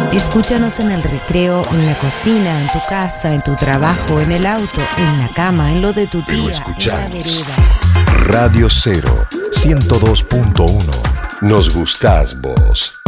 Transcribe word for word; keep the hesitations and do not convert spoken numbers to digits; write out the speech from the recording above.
Escúchanos en el recreo, en la cocina, en tu casa, en tu trabajo, en el auto, en la cama, en lo de tu tía, Pero en la escuchanos. vereda. Radio Cero, ciento dos punto uno. Nos gustás vos.